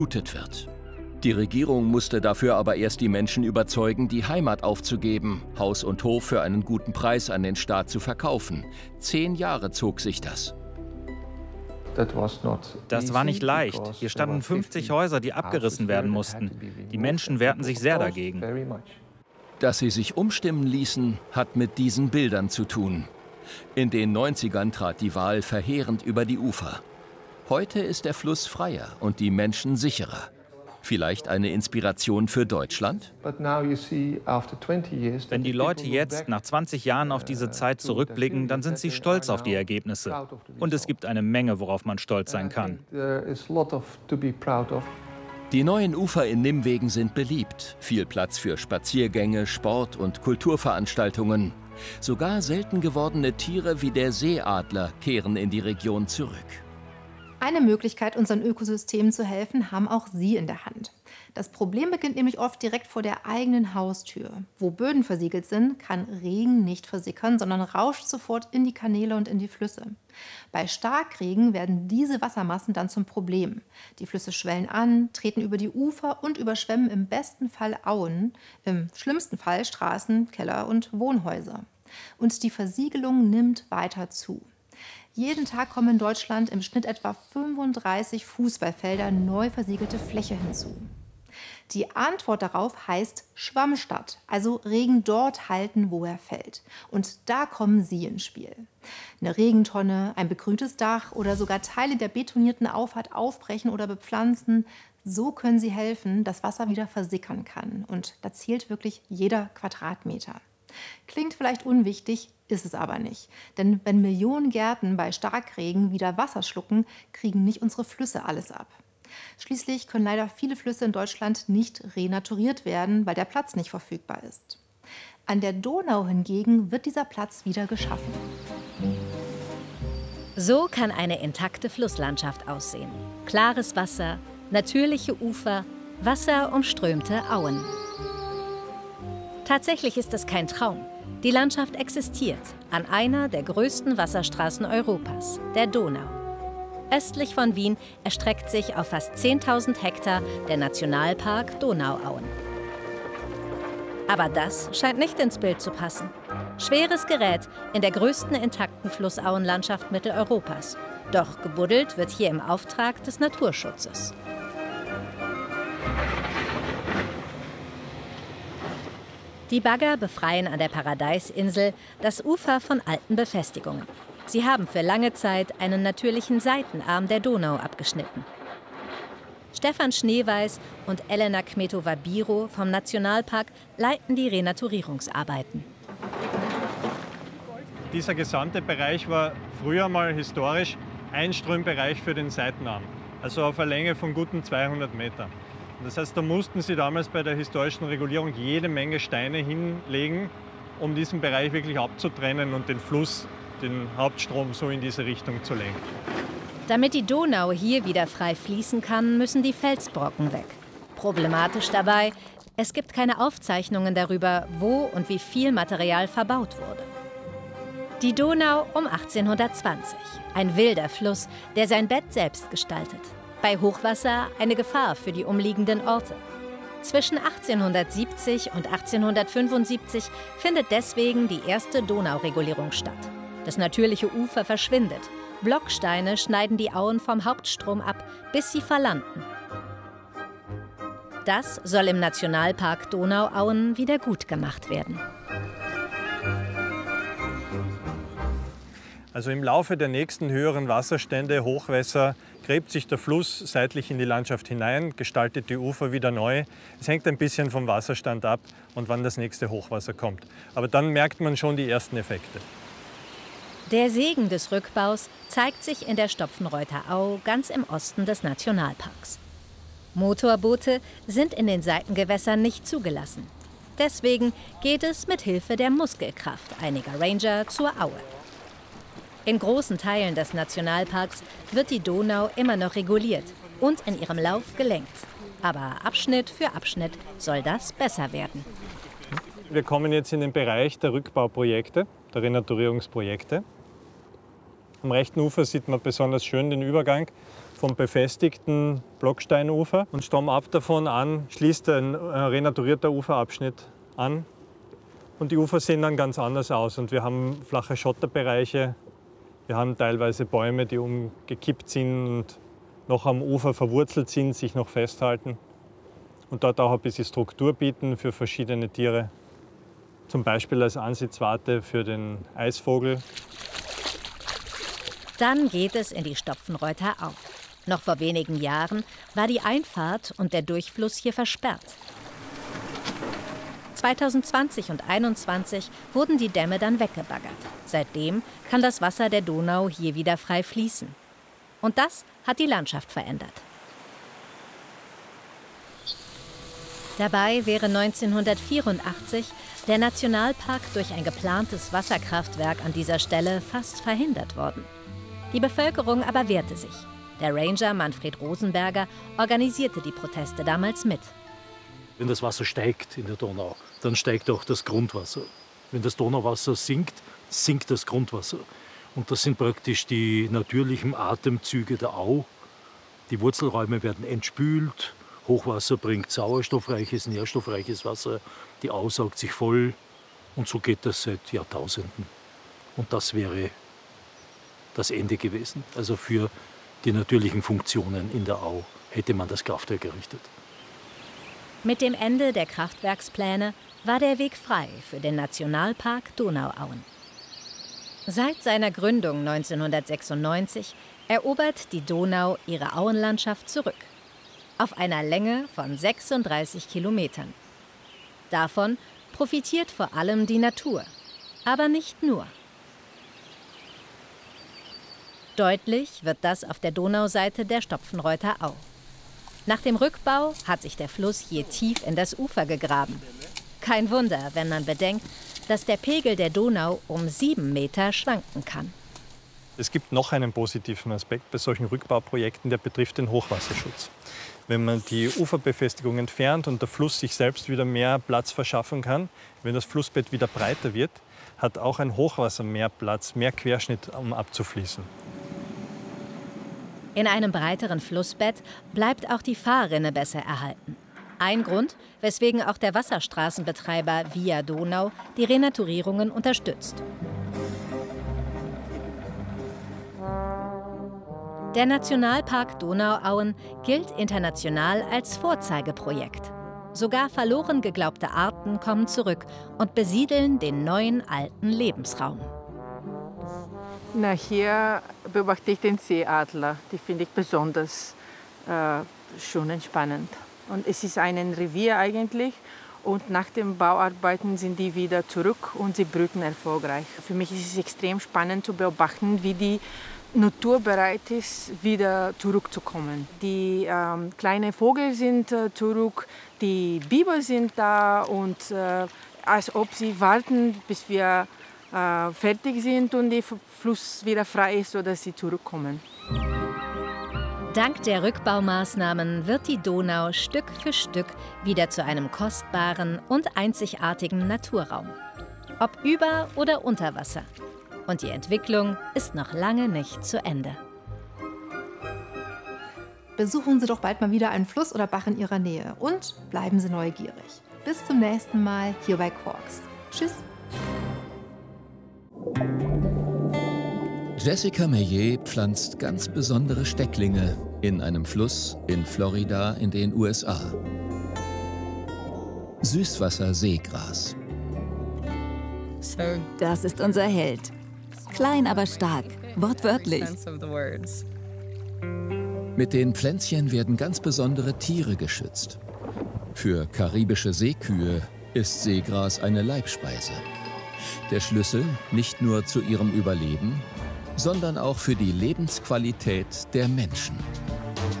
Geflutet wird. Die Regierung musste dafür aber erst die Menschen überzeugen, die Heimat aufzugeben, Haus und Hof für einen guten Preis an den Staat zu verkaufen. 10 Jahre zog sich das. Das war nicht leicht. Hier standen 50 Häuser, die abgerissen werden mussten. Die Menschen wehrten sich sehr dagegen. Dass sie sich umstimmen ließen, hat mit diesen Bildern zu tun. In den 90ern trat die Waal verheerend über die Ufer. Heute ist der Fluss freier und die Menschen sicherer. Vielleicht eine Inspiration für Deutschland? Wenn die Leute jetzt nach 20 Jahren auf diese Zeit zurückblicken, dann sind sie stolz auf die Ergebnisse. Und es gibt eine Menge, worauf man stolz sein kann. Die neuen Ufer in Nimwegen sind beliebt. Viel Platz für Spaziergänge, Sport- und Kulturveranstaltungen. Sogar selten gewordene Tiere wie der Seeadler kehren in die Region zurück. Eine Möglichkeit, unseren Ökosystemen zu helfen, haben auch Sie in der Hand. Das Problem beginnt nämlich oft direkt vor der eigenen Haustür. Wo Böden versiegelt sind, kann Regen nicht versickern, sondern rauscht sofort in die Kanäle und in die Flüsse. Bei Starkregen werden diese Wassermassen dann zum Problem. Die Flüsse schwellen an, treten über die Ufer und überschwemmen im besten Fall Auen, im schlimmsten Fall Straßen, Keller und Wohnhäuser. Und die Versiegelung nimmt weiter zu. Jeden Tag kommen in Deutschland im Schnitt etwa 35 Fußballfelder neu versiegelte Fläche hinzu. Die Antwort darauf heißt Schwammstadt, also Regen dort halten, wo er fällt. Und da kommen Sie ins Spiel. Eine Regentonne, ein begrüntes Dach oder sogar Teile der betonierten Auffahrt aufbrechen oder bepflanzen. So können Sie helfen, dass Wasser wieder versickern kann. Und da zählt wirklich jeder Quadratmeter. Klingt vielleicht unwichtig, ist es aber nicht. Denn wenn Millionen Gärten bei Starkregen wieder Wasser schlucken, kriegen nicht unsere Flüsse alles ab. Schließlich können leider viele Flüsse in Deutschland nicht renaturiert werden, weil der Platz nicht verfügbar ist. An der Donau hingegen wird dieser Platz wieder geschaffen. So kann eine intakte Flusslandschaft aussehen. Klares Wasser, natürliche Ufer, wasserumströmte Auen. Tatsächlich ist es kein Traum. Die Landschaft existiert an einer der größten Wasserstraßen Europas, der Donau. Östlich von Wien erstreckt sich auf fast 10.000 Hektar der Nationalpark Donauauen. Aber das scheint nicht ins Bild zu passen. Schweres Gerät in der größten intakten Flussauenlandschaft Mitteleuropas. Doch gebuddelt wird hier im Auftrag des Naturschutzes. Die Bagger befreien an der Paradeisinsel das Ufer von alten Befestigungen. Sie haben für lange Zeit einen natürlichen Seitenarm der Donau abgeschnitten. Stefan Schneeweiß und Elena Kmetova-Biro vom Nationalpark leiten die Renaturierungsarbeiten. Dieser gesamte Bereich war früher mal historisch Einströmbereich für den Seitenarm, also auf einer Länge von guten 200 Metern. Das heißt, da mussten sie damals bei der historischen Regulierung jede Menge Steine hinlegen, um diesen Bereich wirklich abzutrennen und den Fluss, den Hauptstrom so in diese Richtung zu lenken. Damit die Donau hier wieder frei fließen kann, müssen die Felsbrocken weg. Problematisch dabei, es gibt keine Aufzeichnungen darüber, wo und wie viel Material verbaut wurde. Die Donau um 1820, ein wilder Fluss, der sein Bett selbst gestaltet. Bei Hochwasser eine Gefahr für die umliegenden Orte. Zwischen 1870 und 1875 findet deswegen die erste Donauregulierung statt. Das natürliche Ufer verschwindet. Blocksteine schneiden die Auen vom Hauptstrom ab, bis sie verlanden. Das soll im Nationalpark Donauauen wieder gut gemacht werden. Also im Laufe der nächsten höheren Wasserstände, Hochwässer, gräbt sich der Fluss seitlich in die Landschaft hinein, gestaltet die Ufer wieder neu. Es hängt ein bisschen vom Wasserstand ab und wann das nächste Hochwasser kommt. Aber dann merkt man schon die ersten Effekte. Der Segen des Rückbaus zeigt sich in der Stopfenreuther Au ganz im Osten des Nationalparks. Motorboote sind in den Seitengewässern nicht zugelassen. Deswegen geht es mit Hilfe der Muskelkraft einiger Ranger zur Aue. In großen Teilen des Nationalparks wird die Donau immer noch reguliert und in ihrem Lauf gelenkt. Aber Abschnitt für Abschnitt soll das besser werden. Wir kommen jetzt in den Bereich der Rückbauprojekte, der Renaturierungsprojekte. Am rechten Ufer sieht man besonders schön den Übergang vom befestigten Blocksteinufer und stromab davon an schließt ein renaturierter Uferabschnitt an. Und die Ufer sehen dann ganz anders aus und wir haben flache Schotterbereiche, wir haben teilweise Bäume, die umgekippt sind und noch am Ufer verwurzelt sind, sich noch festhalten und dort auch ein bisschen Struktur bieten für verschiedene Tiere. Zum Beispiel als Ansitzwarte für den Eisvogel. Dann geht es in die Stopfenreuther Au. Noch vor wenigen Jahren war die Einfahrt und der Durchfluss hier versperrt. 2020 und 2021 wurden die Dämme dann weggebaggert. Seitdem kann das Wasser der Donau hier wieder frei fließen. Und das hat die Landschaft verändert. Dabei wäre 1984 der Nationalpark durch ein geplantes Wasserkraftwerk an dieser Stelle fast verhindert worden. Die Bevölkerung aber wehrte sich. Der Ranger Manfred Rosenberger organisierte die Proteste damals mit. Wenn das Wasser steigt in der Donau, dann steigt auch das Grundwasser. Wenn das Donauwasser sinkt, sinkt das Grundwasser. Und das sind praktisch die natürlichen Atemzüge der Au. Die Wurzelräume werden entspült. Hochwasser bringt sauerstoffreiches, nährstoffreiches Wasser. Die Au saugt sich voll. Und so geht das seit Jahrtausenden. Und das wäre das Ende gewesen. Also für die natürlichen Funktionen in der Au hätte man das Kraftwerk errichtet. Mit dem Ende der Kraftwerkspläne war der Weg frei für den Nationalpark Donauauen. Seit seiner Gründung 1996 erobert die Donau ihre Auenlandschaft zurück. Auf einer Länge von 36 Kilometern. Davon profitiert vor allem die Natur, aber nicht nur. Deutlich wird das auf der Donauseite der Stopfenreuther Au. Nach dem Rückbau hat sich der Fluss hier tief in das Ufer gegraben. Kein Wunder, wenn man bedenkt, dass der Pegel der Donau um 7 Meter schwanken kann. Es gibt noch einen positiven Aspekt bei solchen Rückbauprojekten, der betrifft den Hochwasserschutz. Wenn man die Uferbefestigung entfernt und der Fluss sich selbst wieder mehr Platz verschaffen kann, wenn das Flussbett wieder breiter wird, hat auch ein Hochwasser mehr Platz, mehr Querschnitt, um abzufließen. In einem breiteren Flussbett bleibt auch die Fahrrinne besser erhalten. Ein Grund, weswegen auch der Wasserstraßenbetreiber Via Donau die Renaturierungen unterstützt. Der Nationalpark Donauauen gilt international als Vorzeigeprojekt. Sogar verloren geglaubte Arten kommen zurück und besiedeln den neuen alten Lebensraum. Na, hier beobachte ich den Seeadler. Die finde ich besonders schön und spannend. Und es ist ein Revier eigentlich. Und nach den Bauarbeiten sind die wieder zurück und sie brüten erfolgreich. Für mich ist es extrem spannend zu beobachten, wie die Natur bereit ist, wieder zurückzukommen. Die kleinen Vögel sind zurück, die Biber sind da und als ob sie warten, bis wir fertig sind und der Fluss wieder frei ist, sodass sie zurückkommen. Dank der Rückbaumaßnahmen wird die Donau Stück für Stück wieder zu einem kostbaren und einzigartigen Naturraum. Ob über oder unter Wasser. Und die Entwicklung ist noch lange nicht zu Ende. Besuchen Sie doch bald mal wieder einen Fluss oder Bach in Ihrer Nähe und bleiben Sie neugierig. Bis zum nächsten Mal hier bei Quarks. Tschüss! Jessica Meyer pflanzt ganz besondere Stecklinge in einem Fluss in Florida in den USA. Süßwasser-Seegras. Das ist unser Held. Klein, aber stark. Wortwörtlich. Mit den Pflänzchen werden ganz besondere Tiere geschützt. Für karibische Seekühe ist Seegras eine Leibspeise. Der Schlüssel nicht nur zu ihrem Überleben, sondern auch für die Lebensqualität der Menschen.